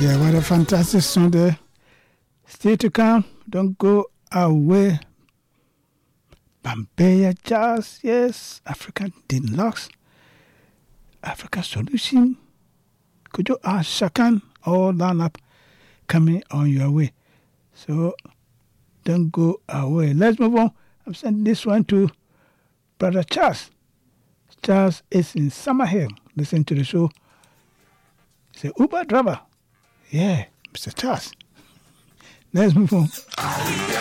Yeah, what a fantastic song there. Still to come, don't go away. Bambaya Jazz, yes. African Deluxe, Africa Solution, Kojo Shakan, all lineup coming on your way. So don't go away. Let's move on. I'm sending this one to Brother Charles. Charles is in Summerhill. Listen to the show. He's an Uber driver. Yeah, Mr. Charles. Let's move on.